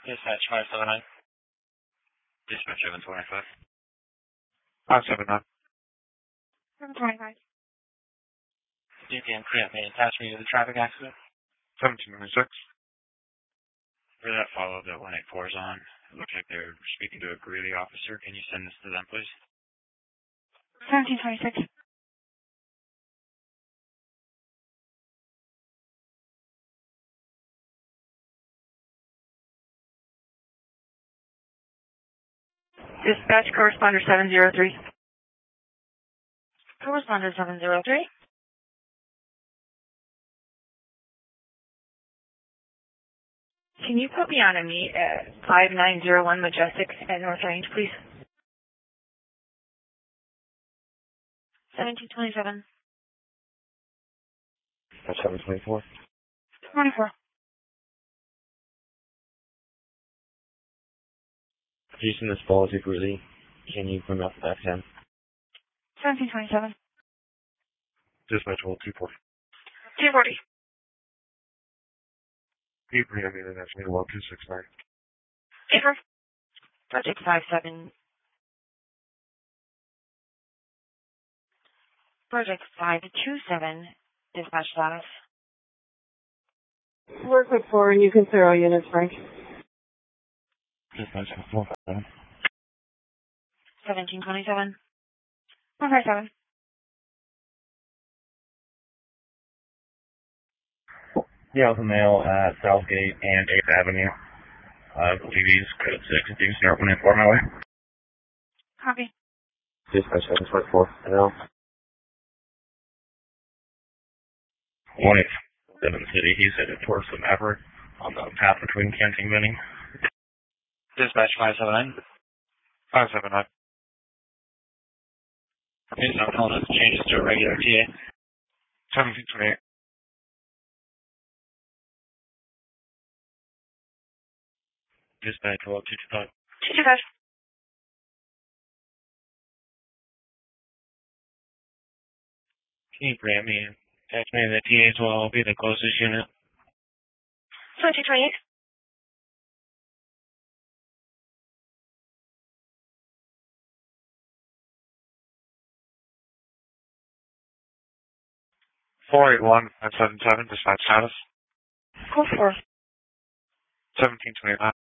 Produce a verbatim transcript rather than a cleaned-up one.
Dispatch five seven nine. Dispatch seven twenty-five. five seven nine. seven twenty-five. D P M create me attachment to the traffic accident. seventeen ninety-six. For that follow that one eighty-four is on. It looks like they're speaking to a Greeley officer. Can you send this to them, please? seventeen twenty-six. Dispatch corresponder seven zero three. Corresponder seven zero three. Can you put me on a meet at five nine zero one Majestic at North Range, please? seventeen twenty-seven. That's seven twenty-four. twenty-four. Houston, this ball is Greeley. Can you bring up that ten? seventeen twenty-seven. Dispatch hold two forty. two forty. Abraham, that's me, one two six nine. Paper. Project five seven. Project five two seven. Dispatch status. Work with four and you can throw units, Frank. Dispatch four five seven. seventeen twenty-seven. one five seven. Yeah, it was a male at Southgate and eighth Avenue. Uh, T V's code six, James Snarp, one eight four my way. Copy. Dispatch seven twenty-four. Hello. one eight seven City, he's headed towards the Maverick on the path between Canting and Benning. Dispatch five seven nine. five seven nine. Please don't tell us changes to a regular T A. seventeen twenty-eight. Dispatch twelve two two five. two two five. Can you grant me attachment to the T A as well? I'll be the closest unit. seventeen twenty-eight. four eight one nine seven seven, dispatch status. Code four. seventeen twenty-nine.